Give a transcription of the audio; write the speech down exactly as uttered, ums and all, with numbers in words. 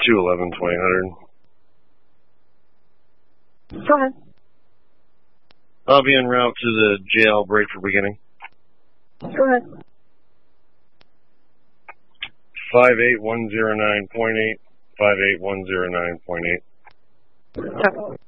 two eleven twenty hundred. Go ahead. I'll be en route to the J L break for beginning. Go ahead. five eight one zero nine point eight, five eight one zero nine point eight. Copy.